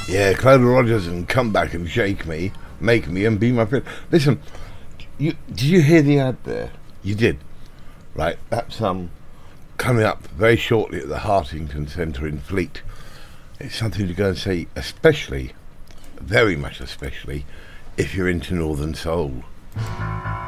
Yeah, Clover Rogers and Come Back and Shake Me, Make Me and Be My Friend. Listen, did you hear the ad there? You did, right? That's coming up very shortly at the Hartington Centre in Fleet. It's something to go and see, especially, very much especially, if you're into Northern Soul.